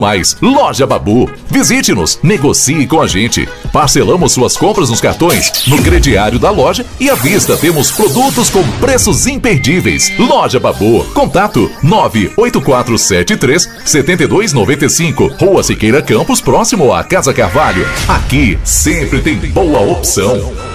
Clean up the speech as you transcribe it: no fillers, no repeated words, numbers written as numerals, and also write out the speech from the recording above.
mais. Loja Babu. Visite-nos, negocie com a gente. Parcelamos suas compras nos cartões, no crediário da loja e à vista temos produtos com preços imperdíveis. Loja Babu. Contato 98473-7295. Rua Siqueira Campos, próximo à Casa Carvalho. Aqui sempre tem boa opção.